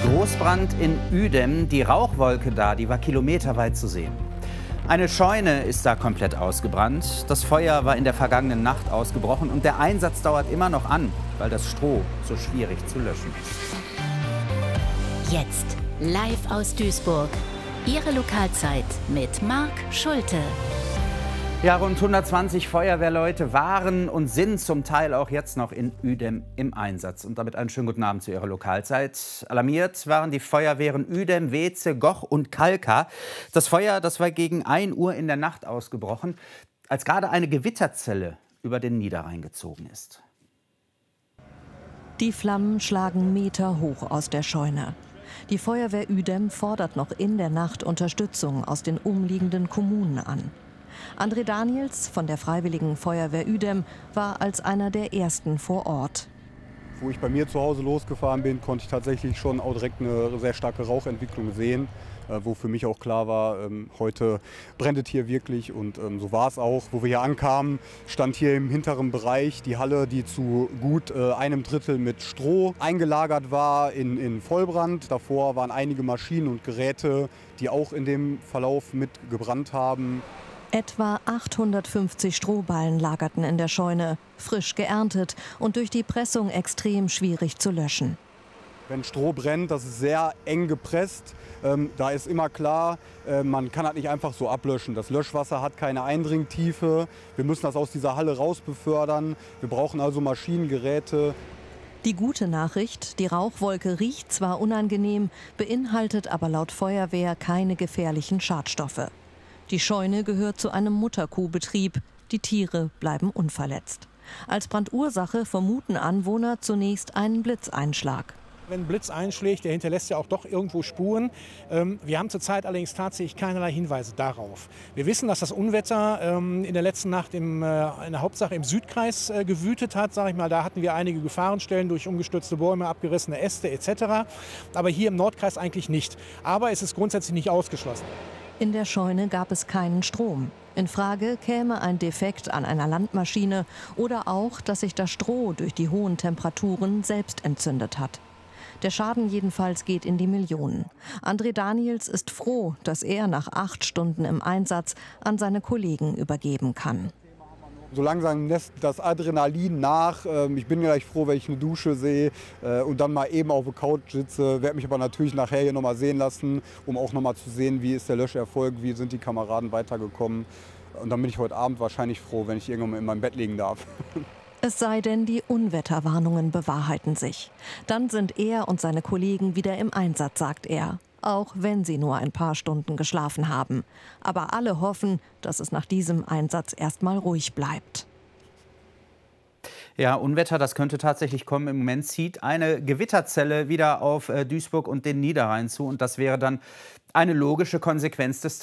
Großbrand in Uedem, die Rauchwolke da, die war kilometerweit zu sehen. Eine Scheune ist da komplett ausgebrannt. Das Feuer war in der vergangenen Nacht ausgebrochen und der Einsatz dauert immer noch an, weil das Stroh so schwierig zu löschen ist. Jetzt live aus Duisburg. Ihre Lokalzeit mit Marc Schulte. Ja, rund 120 Feuerwehrleute waren und sind zum Teil auch jetzt noch in Uedem im Einsatz. Und damit einen schönen guten Abend zu Ihrer Lokalzeit. Alarmiert waren die Feuerwehren Uedem, Weeze, Goch und Kalka. Das Feuer, das war gegen 1 Uhr in der Nacht ausgebrochen, als gerade eine Gewitterzelle über den Niederrhein gezogen ist. Die Flammen schlagen meterhoch aus der Scheune. Die Feuerwehr Uedem fordert noch in der Nacht Unterstützung aus den umliegenden Kommunen an. André Daniels von der Freiwilligen Feuerwehr Uedem war als einer der ersten vor Ort. Wo ich bei mir zu Hause losgefahren bin, konnte ich tatsächlich schon auch direkt eine sehr starke Rauchentwicklung sehen, wo für mich auch klar war, heute brennt es hier wirklich, und so war es auch. Wo wir hier ankamen, stand hier im hinteren Bereich die Halle, die zu gut 1/3 mit Stroh eingelagert war, in Vollbrand. Davor waren einige Maschinen und Geräte, die auch in dem Verlauf mit gebrannt haben. Etwa 850 Strohballen lagerten in der Scheune, frisch geerntet und durch die Pressung extrem schwierig zu löschen. Wenn Stroh brennt, das ist sehr eng gepresst. Da ist immer klar, man kann das nicht einfach so ablöschen. Das Löschwasser hat keine Eindringtiefe. Wir müssen das aus dieser Halle raus befördern. Wir brauchen also Maschinen, Geräte. Die gute Nachricht, die Rauchwolke riecht zwar unangenehm, beinhaltet aber laut Feuerwehr keine gefährlichen Schadstoffe. Die Scheune gehört zu einem Mutterkuhbetrieb. Die Tiere bleiben unverletzt. Als Brandursache vermuten Anwohner zunächst einen Blitzeinschlag. Wenn ein Blitz einschlägt, der hinterlässt ja auch doch irgendwo Spuren. Wir haben zurzeit allerdings tatsächlich keinerlei Hinweise darauf. Wir wissen, dass das Unwetter in der letzten Nacht in der Hauptsache im Südkreis gewütet hat. Sag ich mal, da hatten wir einige Gefahrenstellen durch umgestürzte Bäume, abgerissene Äste etc. Aber hier im Nordkreis eigentlich nicht. Aber es ist grundsätzlich nicht ausgeschlossen. In der Scheune gab es keinen Strom. In Frage käme ein Defekt an einer Landmaschine oder auch, dass sich das Stroh durch die hohen Temperaturen selbst entzündet hat. Der Schaden jedenfalls geht in die Millionen. André Daniels ist froh, dass er nach 8 Stunden im Einsatz an seine Kollegen übergeben kann. So langsam lässt das Adrenalin nach. Ich bin gleich froh, wenn ich eine Dusche sehe und dann mal eben auf der Couch sitze. Werde mich aber natürlich nachher hier noch mal sehen lassen, um auch noch mal zu sehen, wie ist der Löscherfolg, wie sind die Kameraden weitergekommen. Und dann bin ich heute Abend wahrscheinlich froh, wenn ich irgendwann mal in meinem Bett liegen darf. Es sei denn, die Unwetterwarnungen bewahrheiten sich. Dann sind er und seine Kollegen wieder im Einsatz, sagt er. Auch wenn sie nur ein paar Stunden geschlafen haben. Aber alle hoffen, dass es nach diesem Einsatz erstmal ruhig bleibt. Ja, Unwetter, das könnte tatsächlich kommen. Im Moment zieht eine Gewitterzelle wieder auf Duisburg und den Niederrhein zu. Und das wäre dann eine logische Konsequenz des